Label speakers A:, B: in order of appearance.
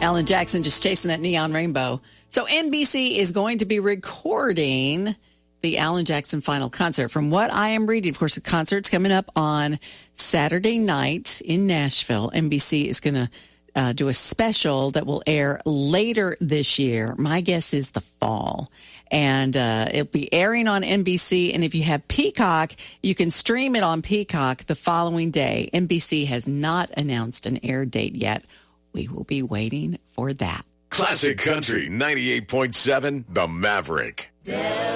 A: Alan Jackson just chasing that neon rainbow. So NBC is going to be recording the Alan Jackson final concert. From what I am reading, of course, the concert's coming up on Saturday night in Nashville. NBC is going to do a special that will air later this year. My guess is the fall. And it'll be airing on NBC. And if you have Peacock, you can stream it on Peacock the following day. NBC has not announced an air date yet. We will be waiting for that.
B: Classic Country 98.7, The Maverick.